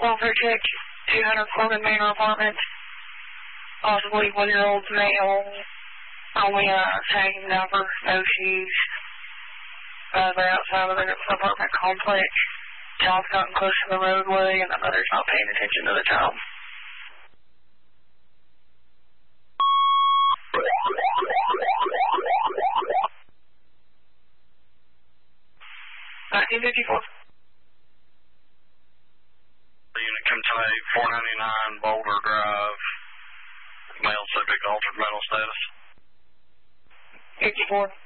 welfare check, 200 Corbin Manor Apartments. Possibly 1-year-old male. Only a sagging diaper, no shoes. They're outside of the apartment complex. Child's gotten close to the roadway, and the mother's not paying attention to the child. 1954. Unit Kentucky 499 Boulder Drive. Male subject altered mental status. 54.